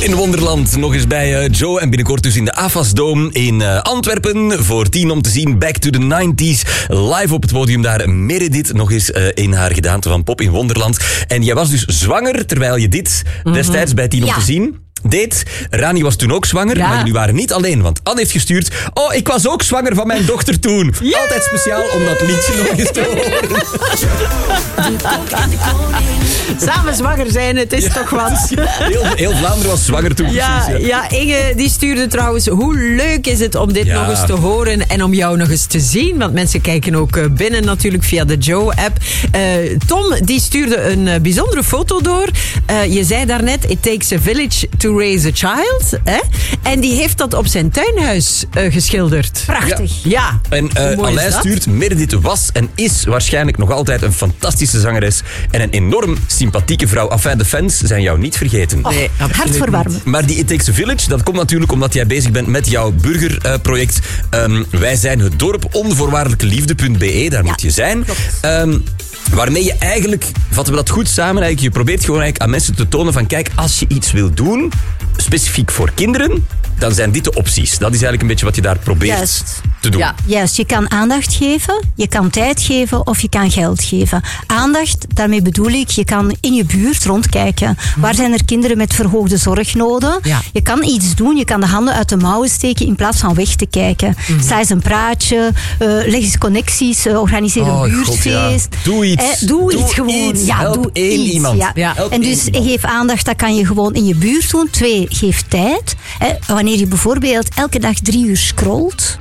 in Wonderland. Nog eens bij Joe en binnenkort dus in de AFAS-dome in Antwerpen. Voor 10 om te zien Back to the 90s. Live op het podium daar Meredith nog eens in haar gedaante van Pop in Wonderland. En jij was dus zwanger terwijl je dit destijds bij 10 om te zien deed. Rani was toen ook zwanger, maar jullie waren niet alleen. Want Anne heeft gestuurd... Oh, ik was ook zwanger van mijn dochter toen. Yeah! Altijd speciaal om dat liedje nog eens te horen. Samen zwanger zijn, het is toch wat. Heel Vlaanderen was zwanger toen. Ja, Inge die stuurde trouwens... Hoe leuk is het om dit nog eens te horen en om jou nog eens te zien? Want mensen kijken ook binnen natuurlijk via de Joe-app. Tom die stuurde een bijzondere foto door. Je zei daarnet... It takes a village to raise a child. Hè? En die heeft dat op zijn tuinhuis geschilderd. Prachtig. Ja. En Alain stuurt... Meredith was en is waarschijnlijk nog altijd een fantastische zangeres en een enorm sympathieke vrouw. Enfin, de fans zijn jou niet vergeten. Nee, hartverwarmen. Maar die It Takes a Village, dat komt natuurlijk omdat jij bezig bent met jouw burgerproject. Wij zijn het dorp, onvoorwaardelijkeliefde.be, daar moet je zijn. Waarmee je eigenlijk, vatten we dat goed samen, je probeert gewoon eigenlijk aan mensen te tonen van kijk, als je iets wil doen, specifiek voor kinderen, dan zijn dit de opties. Dat is eigenlijk een beetje wat je daar probeert te doen. Ja. Juist, je kan aandacht geven, je kan tijd geven of je kan geld geven. Aandacht, daarmee bedoel ik, je kan in je buurt rondkijken. Waar zijn er kinderen met verhoogde zorgnoden? Ja. Je kan iets doen, je kan de handen uit de mouwen steken in plaats van weg te kijken. Sta eens een praatje, leg eens connecties, organiseer een buurtfeest. Doe iets. Doe iets gewoon. Help doe één iets. iemand. Ja. En dus geef aandacht, dat kan je gewoon in je buurt doen. 2, geef tijd. Wanneer je bijvoorbeeld elke dag 3 uur scrolt.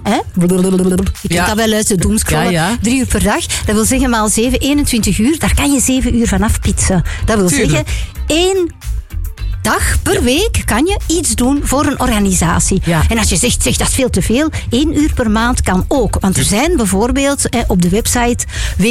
Je kunt dat wel uit de doomscrollen. 3 uur per dag. Dat wil zeggen maal 7, 21 uur. Daar kan je 7 uur van afpitsen. Dat wil zeggen 1 dag per week kan je iets doen voor een organisatie. Ja. En als je zegt dat is veel te veel, 1 uur per maand kan ook. Want er zijn bijvoorbeeld op de website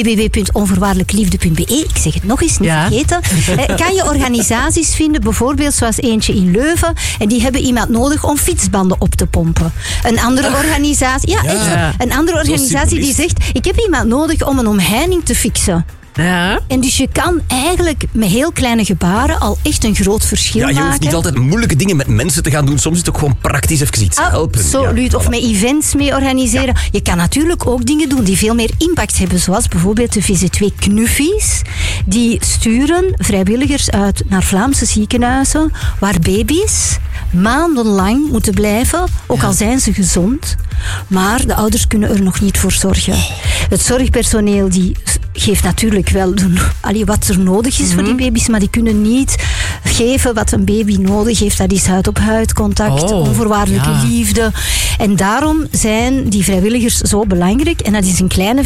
www.onvoorwaardelijkeliefde.be, ik zeg het nog eens, niet vergeten, kan je organisaties vinden, bijvoorbeeld zoals eentje in Leuven, en die hebben iemand nodig om fietsbanden op te pompen. Een andere organisatie, een andere organisatie die zegt, ik heb iemand nodig om een omheining te fixen. Ja. En dus je kan eigenlijk met heel kleine gebaren al echt een groot verschil maken. Ja, je hoeft niet altijd moeilijke dingen met mensen te gaan doen. Soms is het ook gewoon praktisch even iets helpen. Absoluut. Of met events mee organiseren. Ja. Je kan natuurlijk ook dingen doen die veel meer impact hebben. Zoals bijvoorbeeld de VZ2 Knuffies. Die sturen vrijwilligers uit naar Vlaamse ziekenhuizen waar baby's maandenlang moeten blijven, ook al zijn ze gezond. Maar de ouders kunnen er nog niet voor zorgen. Het zorgpersoneel die geeft natuurlijk wel wat er nodig is voor die baby's, maar die kunnen niet geven wat een baby nodig heeft. Dat is huid-op-huid contact, onvoorwaardelijke liefde. En daarom zijn die vrijwilligers zo belangrijk. En dat is een kleine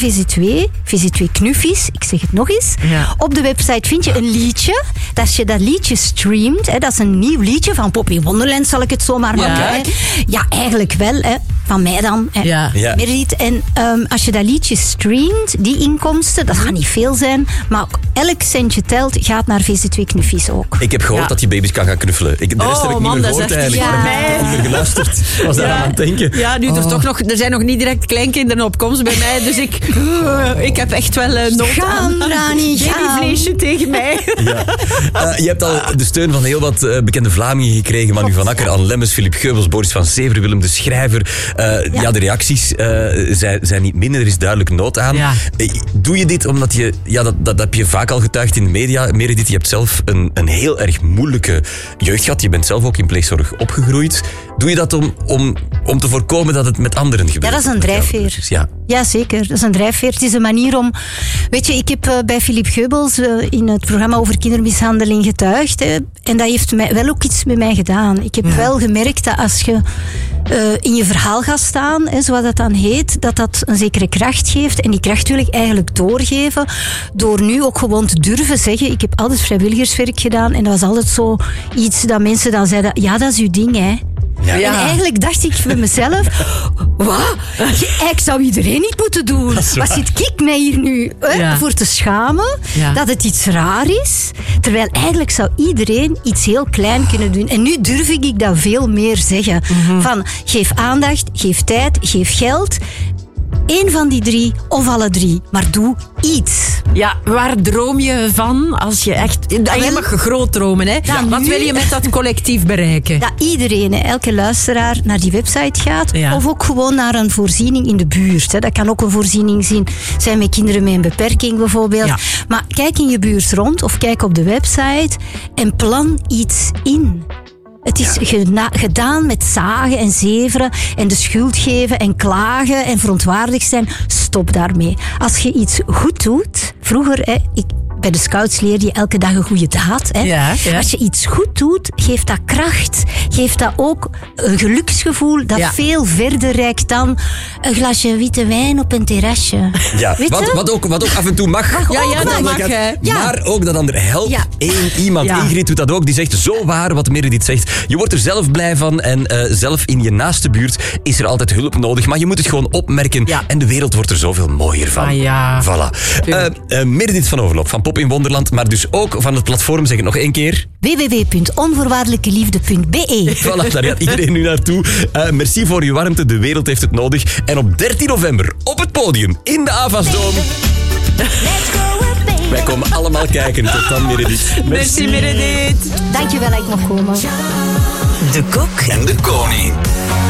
VZ2 Knuffies, ik zeg het nog eens. Ja. Op de website vind je een liedje. Als je dat liedje streamt, dat is een nieuw liedje van Pop in Wonderland, zal ik het zomaar maken. Ja, eigenlijk wel. Van mij dan. Meredith. En als je dat liedje streamt, die inkomsten, dat gaat niet veel zijn, maar elk centje telt, gaat naar VZ2 Knuffies ook. Ik heb gehoord dat je baby's kan gaan knuffelen. De rest heb ik niet meer gehoord eigenlijk. Ik heb niet meer geluisterd. Was daar aan het denken. Ja, nu er zijn nog niet direct kleinkinderen op komst bij mij, dus ik heb echt wel nood aan babyvleesje tegen mij. Je hebt al de steun van heel wat bekende Vlamingen gekregen. Manu van Akker, Anne Lemmens, Philippe Geubels, Boris van Severen, Willem de Schrijver. De reacties zijn niet minder. Er is duidelijk nood aan. Ja. Doe je dit omdat je... Ja, dat heb je vaak al getuigd in de media. Meredith, je hebt zelf een heel erg moeilijke jeugd gehad. Je bent zelf ook in pleegzorg opgegroeid. Doe je dat om te voorkomen dat het met anderen gebeurt? Ja, dat is een drijfveer. Ja, zeker. Dat is een drijfveer. Het is een manier om... Weet je, ik heb bij Philippe Geubels in het programma over kindermishandeling getuigd. En dat heeft wel ook iets met mij gedaan. Ik heb wel gemerkt dat als je in je verhaal gaat staan, zoals dat dan heet, dat een zekere kracht geeft. En die kracht wil ik eigenlijk doorgeven door nu ook gewoon te durven zeggen. Ik heb altijd vrijwilligerswerk gedaan en dat was altijd zo iets dat mensen dan zeiden, ja, dat is uw ding, hè. Ja. En eigenlijk dacht ik voor mezelf, wat? Ik zou iedereen niet moeten doen. Wat zit ik mij hier nu voor te schamen? Ja. Dat het iets raar is. Terwijl eigenlijk zou iedereen iets heel klein kunnen doen. En nu durf ik dat veel meer zeggen. Van, geef aandacht, geef tijd, geef geld. Eén van die 3 of alle 3. Maar doe iets. Ja, waar droom je van als je echt... Je mag groot dromen, hè? Ja, Wat wil je met dat collectief bereiken? Dat iedereen, elke luisteraar, naar die website gaat. Ja. Of ook gewoon naar een voorziening in de buurt. Hè. Dat kan ook een voorziening zijn met kinderen met een beperking bijvoorbeeld. Ja. Maar kijk in je buurt rond of kijk op de website en plan iets in. Het is gedaan met zagen en zeveren en de schuld geven en klagen en verontwaardigd zijn. Stop daarmee. Als je iets goed doet... Vroeger, bij de scouts leerde je elke dag een goede daad. Hè. Ja. Als je iets goed doet, geeft dat kracht. Geeft dat ook een geluksgevoel dat veel verder reikt dan een glasje witte wijn op een terrasje. Ja, wat ook af en toe mag. Ja, dat mag, hè. Maar ook dat ander helpt. Ja. Eén iemand. Ja. Ingrid doet dat ook. Die zegt zo waar wat Meredith zegt. Je wordt er zelf blij van. En zelf in je naaste buurt is er altijd hulp nodig. Maar je moet het gewoon opmerken. Ja. En de wereld wordt er zoveel mooier van. Ah, ja. Voilà. Meredith van Overloop van Pop in Wonderland. Maar dus ook van het platform, zeg het nog één keer. www.onvoorwaardelijkeliefde.be. Voilà, daar gaat iedereen nu naartoe. Merci voor je warmte. De wereld heeft het nodig. En op 13 november op het podium in de Avasdome. Wij komen allemaal kijken. Tot dan, Meredith. Merci, Meredith. Dankjewel dat ik mag komen. De Kok en de Koning.